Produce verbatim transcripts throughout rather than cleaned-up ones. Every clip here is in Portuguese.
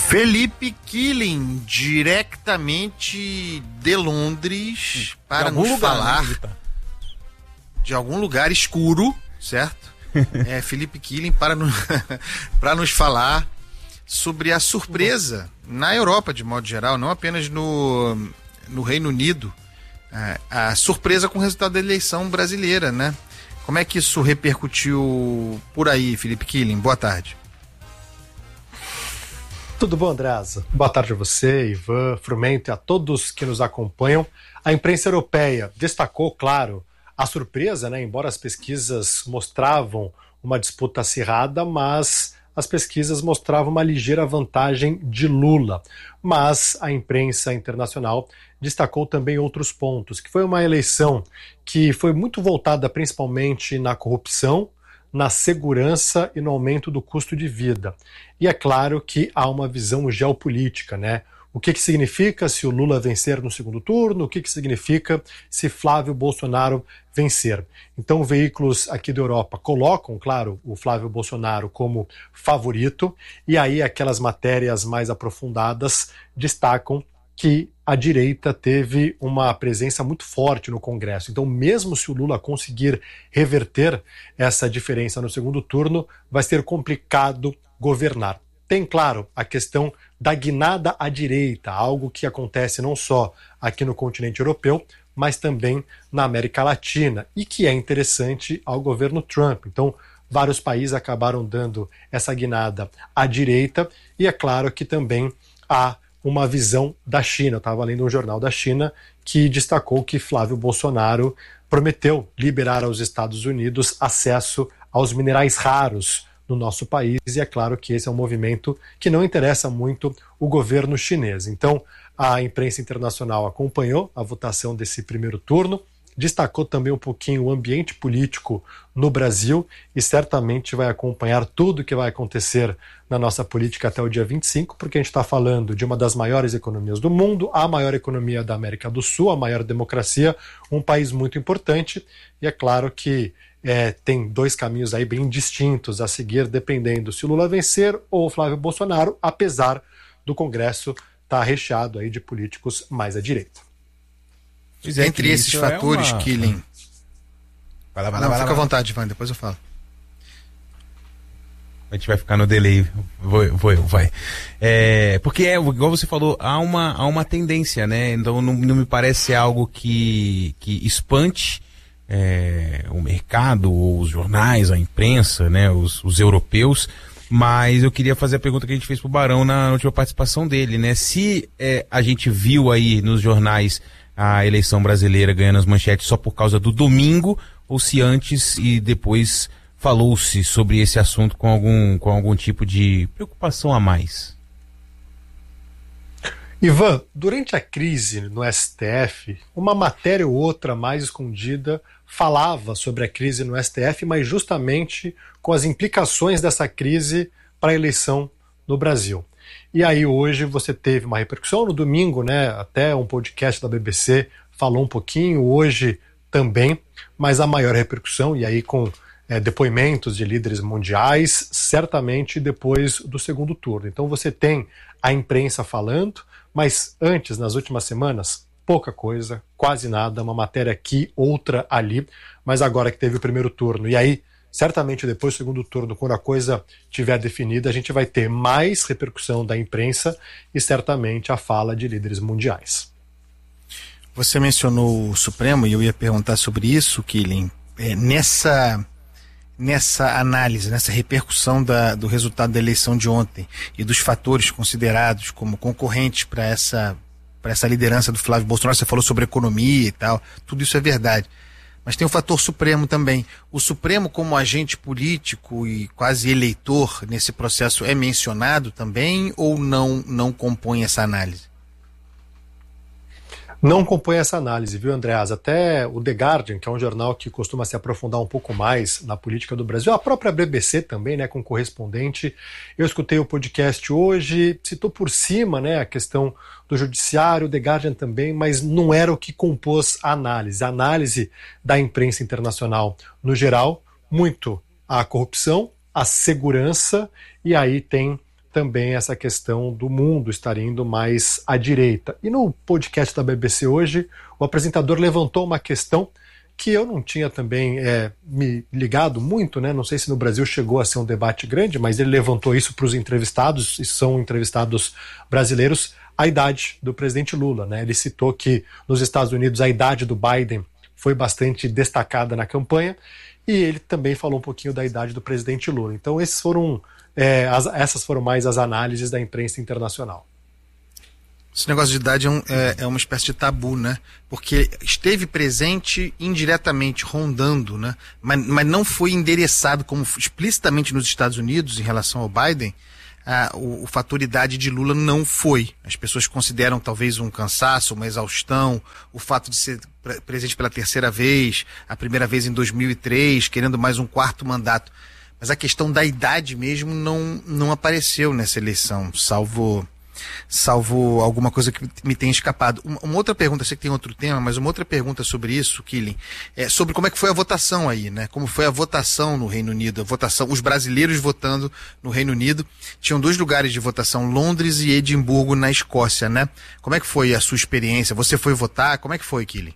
Felipe Killing, diretamente de Londres, para nos lugar, falar né, de algum lugar escuro, certo? É, Felipe Killing para, no, para nos falar sobre a surpresa na Europa, de modo geral, não apenas no, no Reino Unido, a, a surpresa com o resultado da eleição brasileira, né? Como é que isso repercutiu por aí, Felipe Killing? Boa tarde. Tudo bom, Andreasa? Boa tarde a você, Ivan, Frumento e a todos que nos acompanham. A imprensa europeia destacou, claro, a surpresa, né? Embora as pesquisas mostravam uma disputa acirrada, mas as pesquisas mostravam uma ligeira vantagem de Lula. Mas a imprensa internacional destacou também outros pontos, que foi uma eleição que foi muito voltada principalmente na corrupção, na segurança e no aumento do custo de vida. E é claro que há uma visão geopolítica, né? O que, que significa se o Lula vencer no segundo turno? O que, que significa se Flávio Bolsonaro vencer? Então, veículos aqui da Europa colocam, claro, o Flávio Bolsonaro como favorito, e aí aquelas matérias mais aprofundadas destacam que a direita teve uma presença muito forte no Congresso. Então, mesmo se o Lula conseguir reverter essa diferença no segundo turno, vai ser complicado governar. Tem, claro, a questão da guinada à direita, algo que acontece não só aqui no continente europeu, mas também na América Latina, e que é interessante ao governo Trump. Então, vários países acabaram dando essa guinada à direita, e é claro que também há uma visão da China. Eu estava lendo um jornal da China que destacou que Flávio Bolsonaro prometeu liberar aos Estados Unidos acesso aos minerais raros no nosso país, e é claro que esse é um movimento que não interessa muito o governo chinês. Então, a imprensa internacional acompanhou a votação desse primeiro turno, destacou também um pouquinho o ambiente político no Brasil e certamente vai acompanhar tudo o que vai acontecer na nossa política até o dia vinte e cinco, porque a gente está falando de uma das maiores economias do mundo, a maior economia da América do Sul, a maior democracia, um país muito importante, e é claro que é, tem dois caminhos aí bem distintos a seguir, dependendo se o Lula vencer ou o Flávio Bolsonaro, apesar do Congresso estar recheado aí de políticos mais à direita. É, entre esses fatores, é uma... Killing. Vai lá, vai lá, Não, vai lá, fica à vontade, Ivan, depois eu falo. A gente vai ficar no delay. Vou, vou eu, vai. É, porque, é, igual você falou, há uma, há uma tendência, né? Então não, não me parece algo que, que espante é, o mercado, ou os jornais, a imprensa, né? Os, os europeus. Mas eu queria fazer a pergunta que a gente fez pro Barão na última participação dele, né? Se é, a gente viu aí nos jornais a eleição brasileira ganhando as manchetes só por causa do domingo, ou se antes e depois falou-se sobre esse assunto com algum, com algum tipo de preocupação a mais? Ivan, durante a crise no S T F, uma matéria ou outra mais escondida falava sobre a crise no S T F, mas justamente com as implicações dessa crise para a eleição no Brasil. E aí hoje você teve uma repercussão no domingo, né? Até um podcast da B B C falou um pouquinho, hoje também, mas a maior repercussão, e aí com é, depoimentos de líderes mundiais, certamente depois do segundo turno. Então você tem a imprensa falando, mas antes, nas últimas semanas, pouca coisa, quase nada, uma matéria aqui, outra ali, mas agora que teve o primeiro turno, e aí certamente depois do segundo turno, quando a coisa estiver definida, a gente vai ter mais repercussão da imprensa e certamente a fala de líderes mundiais. Você mencionou o Supremo e eu ia perguntar sobre isso, Killing. É, nessa, nessa análise, nessa repercussão da, do resultado da eleição de ontem e dos fatores considerados como concorrentes para essa, para essa liderança do Flávio Bolsonaro, você falou sobre economia e tal, tudo isso é verdade. Mas tem o fator Supremo também. O Supremo, como agente político e quase eleitor nesse processo, é mencionado também ou não, não compõe essa análise? Não compõe essa análise, viu, Andreas? Até o The Guardian, que é um jornal que costuma se aprofundar um pouco mais na política do Brasil, a própria B B C também, né, com correspondente. Eu escutei o podcast hoje, citou por cima, né, a questão do judiciário, o The Guardian também, mas não era o que compôs a análise. A análise da imprensa internacional, no geral, muito a corrupção, a segurança, e aí tem também essa questão do mundo estar indo mais à direita. E no podcast da B B C hoje, o apresentador levantou uma questão que eu não tinha também é, me ligado muito, né? Não sei se no Brasil chegou a ser um debate grande, mas ele levantou isso para os entrevistados, e são entrevistados brasileiros, a idade do presidente Lula, né? Ele citou que nos Estados Unidos a idade do Biden foi bastante destacada na campanha, e ele também falou um pouquinho da idade do presidente Lula. Então esses foram, é, as, essas foram mais as análises da imprensa internacional. Esse negócio de idade é, um, é, é uma espécie de tabu, né? Porque esteve presente indiretamente, rondando, né? Mas, mas não foi endereçado como explicitamente nos Estados Unidos em relação ao Biden. Ah, o, o fator idade de Lula não foi. As pessoas consideram talvez um cansaço, uma exaustão, o fato de ser pre- presente pela terceira vez, a primeira vez em dois mil e três, querendo mais um quarto mandato. Mas a questão da idade mesmo não, não apareceu nessa eleição, salvo... salvo alguma coisa que me tenha escapado. Uma, uma outra pergunta, sei que tem outro tema, mas uma outra pergunta sobre isso, Killing, é sobre como é que foi a votação aí, né? Como foi a votação no Reino Unido, a votação, os brasileiros votando no Reino Unido. Tinham dois lugares de votação, Londres e Edimburgo, na Escócia, né? Como é que foi a sua experiência? Você foi votar? Como é que foi, Killing?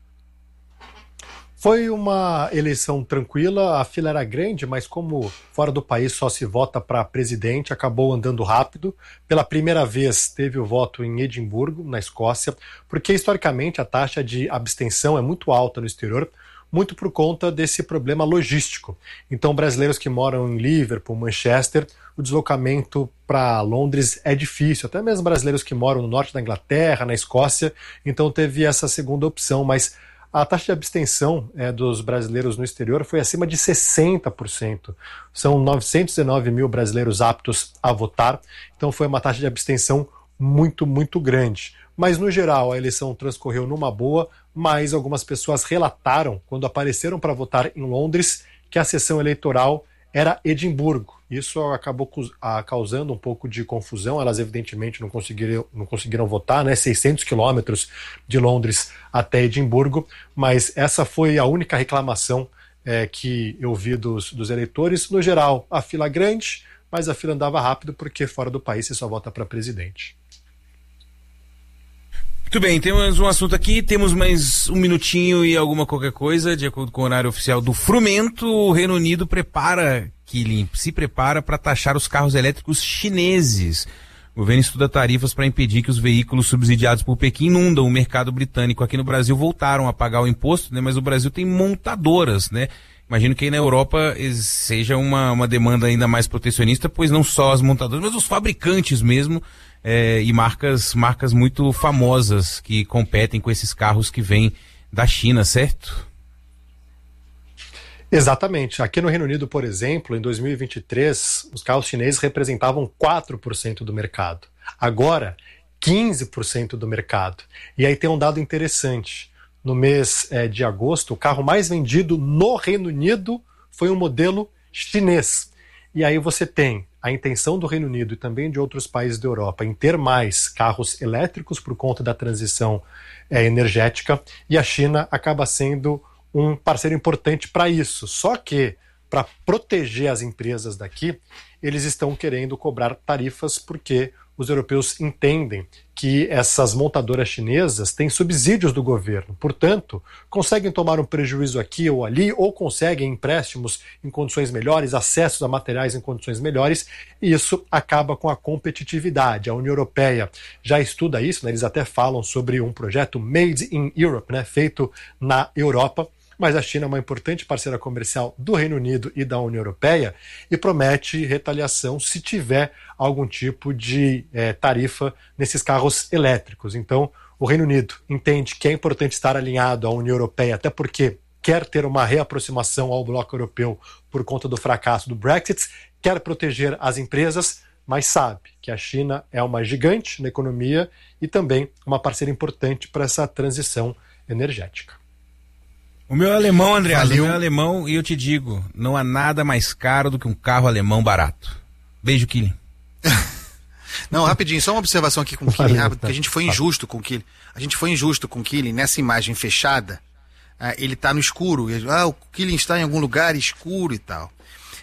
Foi uma eleição tranquila, a fila era grande, mas como fora do país só se vota para presidente, acabou andando rápido. Pela primeira vez teve o voto em Edimburgo, na Escócia, porque historicamente a taxa de abstenção é muito alta no exterior, muito por conta desse problema logístico. Então brasileiros que moram em Liverpool, Manchester, o deslocamento para Londres é difícil, até mesmo brasileiros que moram no norte da Inglaterra, na Escócia, então teve essa segunda opção, mas a taxa de abstenção é, dos brasileiros no exterior foi acima de sessenta por cento. São novecentos e nove mil brasileiros aptos a votar, então foi uma taxa de abstenção muito, muito grande. Mas, no geral, a eleição transcorreu numa boa, mas algumas pessoas relataram, quando apareceram para votar em Londres, que a sessão eleitoral era Edimburgo. Isso acabou causando um pouco de confusão, elas evidentemente não conseguiram, não conseguiram votar, né? seiscentos quilômetros de Londres até Edimburgo, mas essa foi a única reclamação é, que eu vi dos, dos eleitores. No geral, a fila grande, mas a fila andava rápido porque fora do país você só vota para presidente. Muito bem, temos um assunto aqui, temos mais um minutinho e alguma qualquer coisa, de acordo com o horário oficial do Frumento, o Reino Unido prepara, que se prepara para taxar os carros elétricos chineses. O governo estuda tarifas para impedir que os veículos subsidiados por Pequim inundam o mercado britânico. Aqui no Brasil voltaram a pagar o imposto, né, mas o Brasil tem montadoras, né? Imagino que aí na Europa seja uma, uma demanda ainda mais protecionista, pois não só as montadoras, mas os fabricantes mesmo, é, e marcas, marcas muito famosas que competem com esses carros que vêm da China, certo? Exatamente. Aqui no Reino Unido, por exemplo, em dois mil e vinte e três, os carros chineses representavam quatro por cento do mercado. Agora, quinze por cento do mercado. E aí tem um dado interessante. No mês é, de agosto, o carro mais vendido no Reino Unido foi um modelo chinês. E aí você tem a intenção do Reino Unido e também de outros países da Europa em ter mais carros elétricos por conta da transição é, energética, e a China acaba sendo um parceiro importante para isso. Só que, para proteger as empresas daqui, eles estão querendo cobrar tarifas porque os europeus entendem que essas montadoras chinesas têm subsídios do governo. Portanto, conseguem tomar um prejuízo aqui ou ali, ou conseguem empréstimos em condições melhores, acessos a materiais em condições melhores, e isso acaba com a competitividade. A União Europeia já estuda isso, né? Eles até falam sobre um projeto Made in Europe, né? Feito na Europa. Mas a China é uma importante parceira comercial do Reino Unido e da União Europeia e promete retaliação se tiver algum tipo de é, tarifa nesses carros elétricos. Então, o Reino Unido entende que é importante estar alinhado à União Europeia, até porque quer ter uma reaproximação ao bloco europeu por conta do fracasso do Brexit, quer proteger as empresas, mas sabe que a China é uma gigante na economia e também uma parceira importante para essa transição energética. O meu alemão, André, o meu alemão, e eu te digo, não há nada mais caro do que um carro alemão barato. Beijo, Killing. Não, rapidinho, só uma observação aqui com o Killing, rápido, porque a gente foi injusto com o Killing. A gente foi injusto com o Killing nessa imagem fechada. Ah, ele está no escuro. Ah, o Killing está em algum lugar escuro e tal.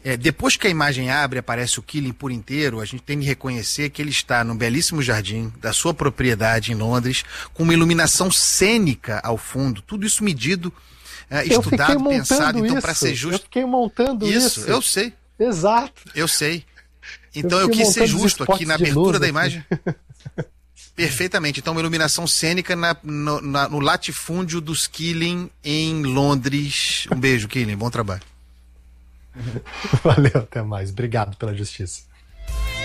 É, depois que a imagem abre, aparece o Killing por inteiro, a gente tem que reconhecer que ele está num belíssimo jardim da sua propriedade em Londres, com uma iluminação cênica ao fundo, tudo isso medido, é, estudado, pensado, então para ser justo. Eu fiquei montando isso. Isso, eu sei. Exato. Eu sei. Então eu, eu quis ser justo aqui na abertura da imagem. Perfeitamente. Então, uma iluminação cênica na, no, na, no latifúndio dos Killing em Londres. Um beijo, Killing. Bom trabalho. Valeu, até mais. Obrigado pela justiça.